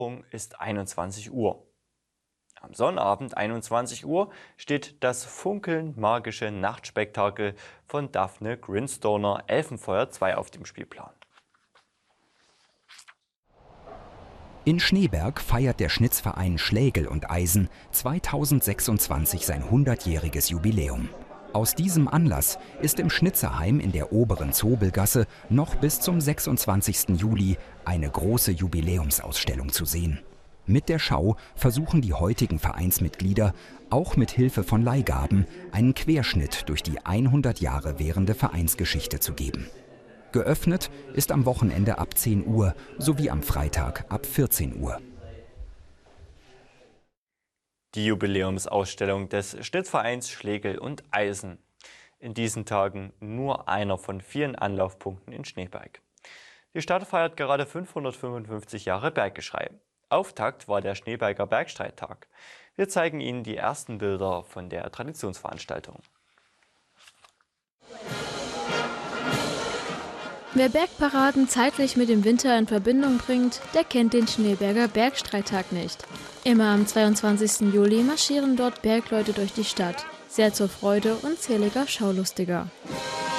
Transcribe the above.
Ist 21 Uhr. Am Sonnabend 21 Uhr steht das funkelnd magische Nachtspektakel von Daphne Grinstoner Elfenfeuer 2 auf dem Spielplan. In Schneeberg feiert der Schnitzverein Schlägel und Eisen 2026 sein 100-jähriges Jubiläum. Aus diesem Anlass ist im Schnitzerheim in der oberen Zobelgasse noch bis zum 26. Juli eine große Jubiläumsausstellung zu sehen. Mit der Schau versuchen die heutigen Vereinsmitglieder, auch mit Hilfe von Leihgaben, einen Querschnitt durch die 100 Jahre währende Vereinsgeschichte zu geben. Geöffnet ist am Wochenende ab 10 Uhr sowie am Freitag ab 14 Uhr. Die Jubiläumsausstellung des Schnitzvereins Schlägel und Eisen. In diesen Tagen nur einer von vielen Anlaufpunkten in Schneeberg. Die Stadt feiert gerade 555 Jahre Berggeschrei. Auftakt war der Schneeberger Bergstreittag. Wir zeigen Ihnen die ersten Bilder von der Traditionsveranstaltung. Wer Bergparaden zeitlich mit dem Winter in Verbindung bringt, der kennt den Schneeberger Bergstreittag nicht. Immer am 22. Juli marschieren dort Bergleute durch die Stadt, sehr zur Freude unzähliger Schaulustiger.